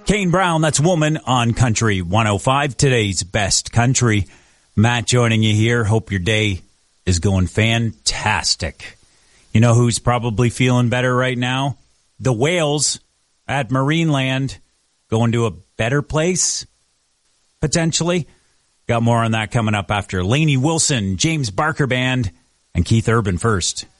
Kane Brown, that's Woman on Country 105, today's best country. Matt joining you here. Hope your day is going fantastic. You know who's probably feeling better right now? The whales at Marineland, going to a better place, potentially. Got more on that coming up after Lainey Wilson, James Barker Band, and Keith Urban first.